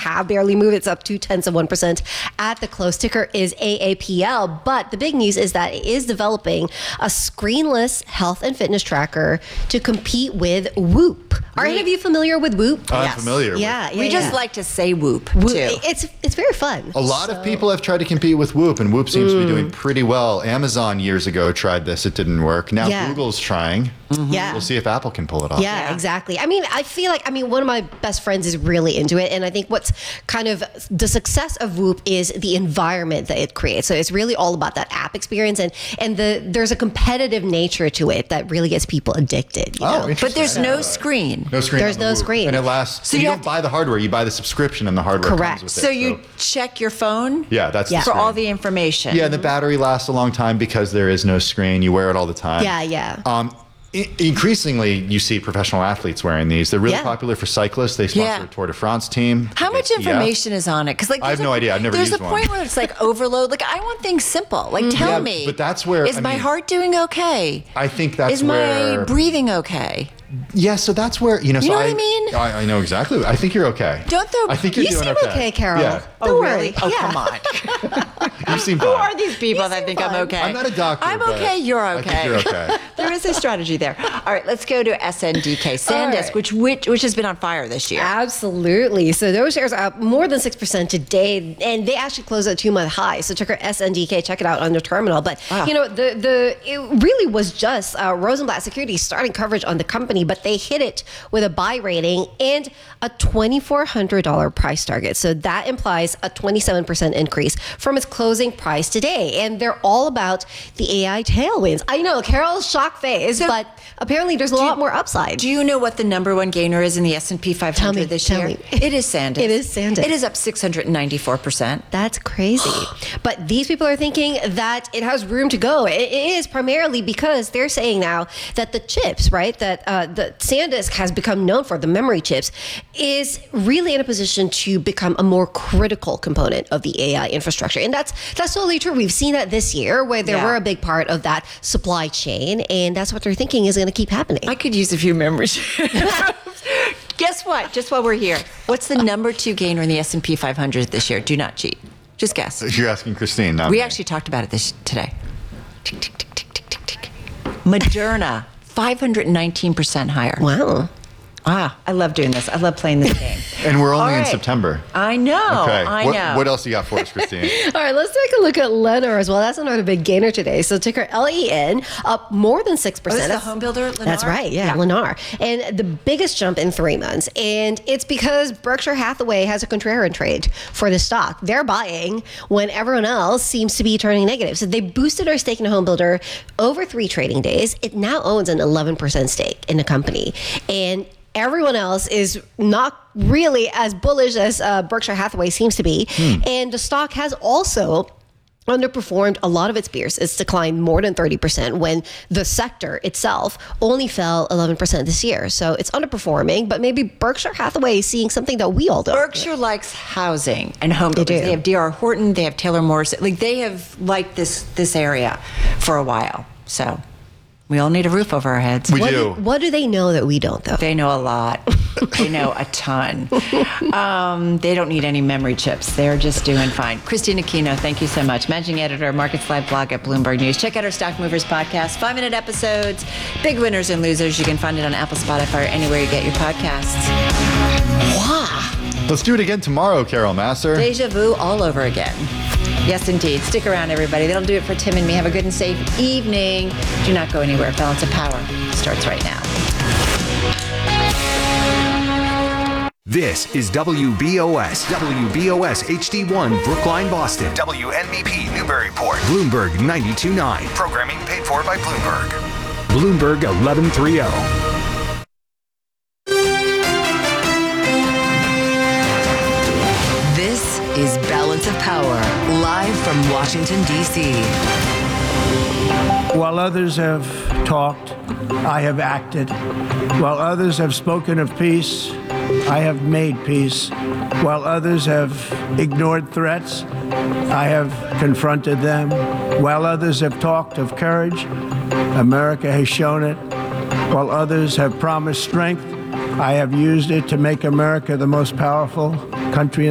have barely moved. It's up 0.2% at the close. Ticker is AAPL. But the big news is that it is developing a screenless health and fitness tracker to compete with Whoop. Are any of you familiar with Whoop? I'm familiar. We just like to say Whoop, too. It's very fun. A lot of people have tried to compete with Whoop, and Whoop seems to be doing pretty well. Amazon years ago tried this. It didn't work. Now Google's trying. Yeah. We'll see if Apple can pull it off. Yeah, exactly. I mean, I feel like, one of my best friends is really into it. And I think what's kind of the success of Whoop is the environment that it creates. So it's really all about that app experience. And there's a competitive nature to it that really gets people addicted. You know? But there's no screen. No screen. There's no screen. And it lasts. So you don't buy the hardware. You buy the subscription and the hardware comes with it. So you check your phone? Yeah, that's the for all the information. Yeah, and the battery lasts a long time because there is no screen. You wear it all the time. Yeah. Increasingly, you see professional athletes wearing these. They're really popular for cyclists. They sponsor a Tour de France team. How much information is on it? Because I have no idea. I've never used one. There's a point where it's like overload. Like, I want things simple. Like, tell me. But that's where is my heart doing okay? I think that's is my breathing okay? Yeah, so that's where you know what I mean. I know exactly. I think you're okay. I think you're doing okay. You seem okay, Carol. Yeah. Don't worry. Oh, come on. You seem fine. Who are these people that think I'm okay? I'm not a doctor. I'm okay. You're okay. I think you're okay. There is a strategy there. All right, let's go to SNDK, SanDisk, which has been on fire this year. Absolutely. So those shares are up more than 6% today, and they actually closed at a 2-month high. So check our SNDK, check it out on the terminal. But it really was just Rosenblatt Securities starting coverage on the company, but they hit it with a buy rating and a $2,400 price target. So that implies a 27% increase from its closing price today. And they're all about the AI tailwinds. I know, Carol's shock face, but apparently there's a lot more upside. Do you know what the number one gainer is in the S&P 500 this year? It is SanDisk. It is SanDisk. It is up 694%. That's crazy. But these people are thinking that it has room to go. It is primarily because they're saying now that the chips, right, that the SanDisk has become known for, the memory chips, is really in a position to become a more critical component of the AI infrastructure. And that's totally true. We've seen that this year where they were a big part of that supply chain, and that's what they're thinking is going to keep happening. I could use a few memories. Guess what? Just while we're here, what's the number 2 gainer in the S&P 500 this year? Do not cheat. Just guess. You're asking Christine, not We me. actually talked about it today. Tick, tick, tick, tick, tick, tick, tick. Moderna, 519% higher. Wow. I love doing this. I love playing this game. And we're only in September. I know. Okay. I know. What else you got for us, Christine? All right, let's take a look at Lennar as well. That's another big gainer today. So ticker LEN up more than 6%. Oh, that's the home builder, Lennar? That's right, yeah, Lennar. And the biggest jump in 3 months. And it's because Berkshire Hathaway has a contrarian trade for the stock. They're buying when everyone else seems to be turning negative. So they boosted our stake in a home builder over 3 trading days. It now owns an 11% stake in the company. And everyone else is not really as bullish as Berkshire Hathaway seems to be. And the stock has also underperformed a lot of its peers. It's declined more than 30% when the sector itself only fell 11% this year. So it's underperforming, but maybe Berkshire Hathaway is seeing something that we all don't. Berkshire likes housing and home builders. They have D.R. Horton, they have Taylor Morrison. Like, they have liked this area for a while. So we all need a roof over our heads. We do. What do they know that we don't, though? They know a lot. They know a ton. They don't need any memory chips. They're just doing fine. Christine Aquino, thank you so much. Managing editor, Markets Live blog at Bloomberg News. Check out our Stock Movers podcast, 5-minute episodes, big winners and losers. You can find it on Apple, Spotify, or anywhere you get your podcasts. Wow. Let's do it again tomorrow, Carol Massar. Deja vu all over again. Yes, indeed. Stick around, everybody. That'll do it for Tim and me. Have a good and safe evening. Do not go anywhere. Balance of Power starts right now. This is WBOS HD1 Brookline, Boston. WNBP Newburyport. Bloomberg 92.9. Programming paid for by Bloomberg. Bloomberg 1130. This is Balance of Power, live from Washington, D.C. While others have talked, I have acted. While others have spoken of peace, I have made peace. While others have ignored threats, I have confronted them. While others have talked of courage, America has shown it. While others have promised strength, I have used it to make America the most powerful country